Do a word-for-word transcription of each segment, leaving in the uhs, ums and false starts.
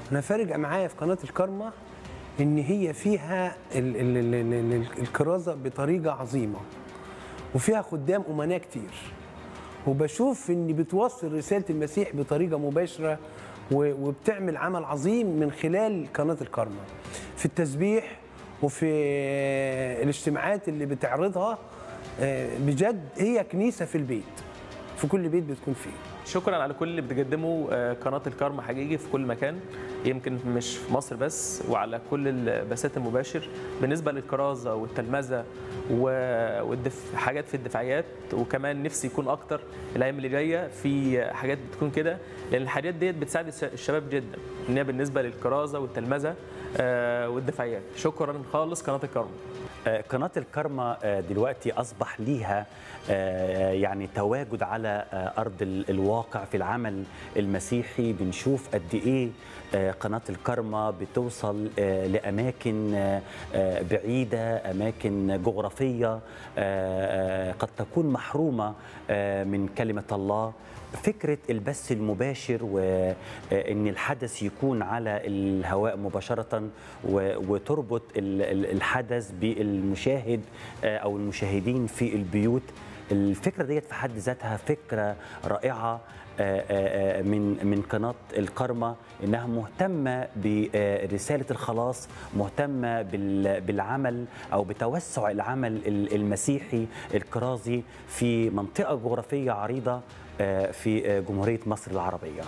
انا فارق معايا في قناه الكارما ان هي فيها ال ال ال ال ال الكرازه بطريقه عظيمه، وفيها خدام امناء كتير، وبشوف ان بتوصل رساله المسيح بطريقه مباشره وبتعمل عمل عظيم من خلال قناه الكارما في التسبيح وفي الاجتماعات اللي بتعرضها. بجد هي كنيسه في البيت، في كل بيت بتكون فيه. شكرا على كل اللي بتقدمه قناه الكارما حقيقي في كل مكان، يمكن مش في مصر بس، وعلى كل البثات المباشر بالنسبه للكرازه والتلمذه وحاجات في الدفاعيات. وكمان نفسي يكون اكتر الايام اللي جايه في حاجات بتكون كده، لان الحاجات ديت بتساعد الشباب جدا ان هي بالنسبه للكرازه والتلمذه والدفاعيات. شكرا خالص قناه الكارما. قناة الكارما دلوقتي أصبح ليها يعني تواجد على أرض الواقع في العمل المسيحي. بنشوف قد إيه قناة الكارما بتوصل لأماكن بعيدة، أماكن جغرافية قد تكون محرومة من كلمة الله. فكرة البث المباشر وإن الحدث يكون على الهواء مباشرة وتربط الحدث بالمشاهد أو المشاهدين في البيوت، الفكرة ديت في حد ذاتها فكرة رائعة من من قناة الكارما، إنها مهتمة برسالة الخلاص، مهتمة بالعمل أو بتوسع العمل المسيحي الكرازي في منطقة جغرافية عريضة في جمهورية مصر العربية.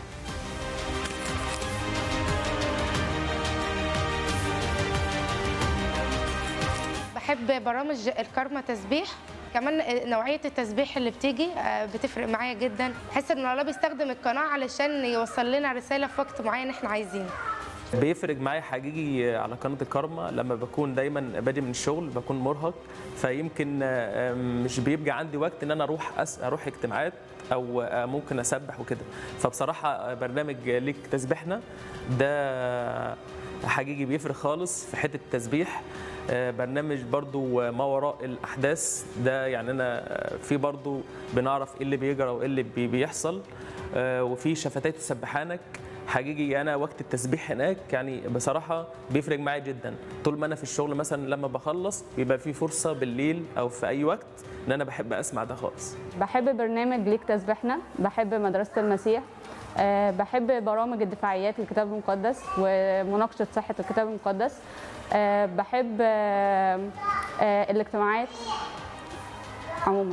بحب برامج الكارما تسبيح، كمان نوعية التسبيح اللي بتيجي بتفرق معايا جدا. بحس ان الله بيستخدم القناة علشان يوصل لنا رسالة في وقت معين احنا عايزينه. بيفرق معايا حقيقي على قناة الكارما لما بكون دايما بادئ من الشغل، بكون مرهق، فيمكن مش بيبقى عندي وقت ان انا اروح أس... اروح اجتماعات او ممكن اسبح وكده. فبصراحة برنامج ليك تسبيحنا ده حقيقي بيفرق خالص في حتة التسبيح. برنامج برضو ما وراء الأحداث ده، يعني أنا في برضو بنعرف إيه اللي بيجرى وإيه اللي بيحصل، وفي شفتات تسبحانك. حقيقي أنا وقت التسبيح هناك يعني بصراحة بيفرق معي جدا. طول ما أنا في الشغل مثلا لما بخلص بيبقى في فرصة بالليل أو في أي وقت إن أنا بحب أسمع ده خالص. بحب برنامج ليك تسبيحنا، بحب مدرسة المسيح، أه بحب برامج الدفاعيات للكتاب المقدس ومناقشة صحة الكتاب المقدس. أه بحب أه أه الاجتماعات عموما.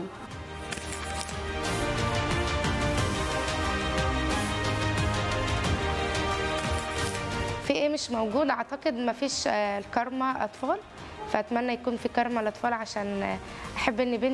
في ايه مش موجود؟ اعتقد ما فيش الكارما اطفال، فاتمنى يكون في كارما الاطفال عشان احب ان بنتي